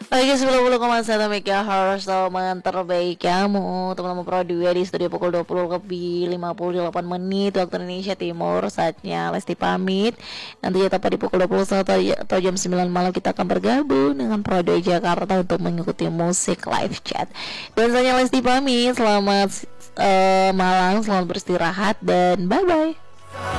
Oke, 90,1 MHz teman terbaik kamu, teman-teman Pro 2 di studio pukul 20 lebih 58 menit waktu Indonesia Timur. Saatnya Lesti pamit. Nanti ya tepat di pukul 21 atau jam 9 malam kita akan bergabung dengan Pro 2 Jakarta untuk mengikuti musik live chat. Dan saya Lesti pamit. Selamat malam, selamat beristirahat dan bye-bye.